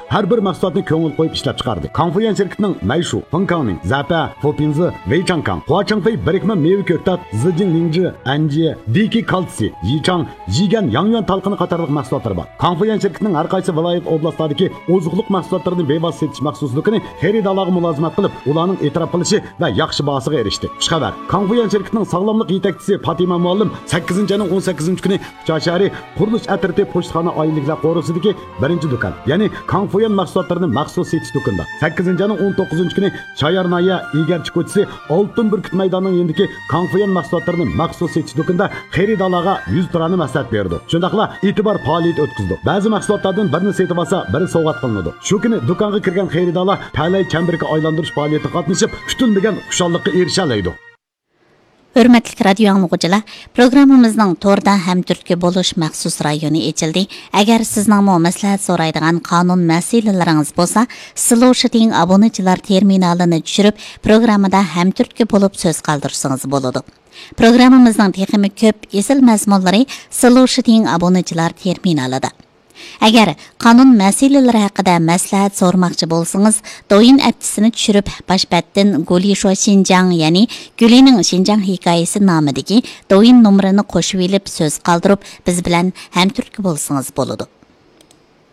har bir mahsulotni ko'ngil qo'yib ishlab chiqardi. Kangfuyan shirkatining Mayshu, Hongkongning Zapa, Fopinzi, Weichangkang, Huachangfei birikma meva ko'ktat, Zijin Lingji, Anji, Diki Kaltsi, Yichang, Jigan, Yangyuan talqini qatorliq mahsulotlari bor. Kangfuyan shirkatining har qaysi viloyat oblastlardagi oziqliq mahsulotlarini bevosita setish maqsudligini xaridorlarga mulozimat qilib, ularning e'tirof qilishi va yaxshi bahosiga erishdi. Xushxabar. Kangfuyan shirkatining sog'lomlik yetakchisi Fatima muallim 8-ayning 18 kuni Chashari qurilish atriti pochtaxona oilaliklar qo'risidagi birinchi do'kon, ya'ni Kangfuyan mahsulotlarini maxsus setish do'konida. 8-ayning 19 kuni Chayarnaya egarchi ko'chasi Oltin burkut maydonining yendiki Kangfuyan mahsulotlarini maxsus setish do'konida xaridorlarga 100 turani maslahat berdi. Shundaqla e'tibor faoliyat o'tkazdi. Ba'zi mahsulotlardan birini setib olsa, biri sovg'at qilinadi. Shu kuni do'konga kirgan xaridorlar talay chamberga aylantirish faoliyatida qatnashib, kutilmagan xushallikqa erisha oladi. Hürmetli radyo anlıqıcılar, programımızın torda hem Türkiye buluş məxsus rayonu açıldı. Eğer sizden məsləhət soraydıgan qanun məsələləriniz bolsa, Slowshiting abonəçilər terminalını düşürüb, programda hem Türkiye bulup söz qaldırırsınız boludu. Programımızın teximi köp esil məzmunları Slowshiting abonəçilər terminalıda. Agar qonun masalaları haqida maslahat so'rmoqchi bo'lsangiz, Doyin aptisini tushirib, boshbatdan Gulisho Xinjiang, ya'ni Gulining Xinjiang hikoyasi nomidagi Doyin nomerini qo'shib olib, so'z qoldirib, biz bilan hamturk bo'lsangiz bo'ladi.